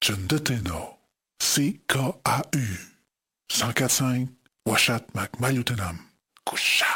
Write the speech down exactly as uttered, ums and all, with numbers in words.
Chundeteno, C K A U, cent quatre cinq, Washat Mac Mayutenam, Kushat.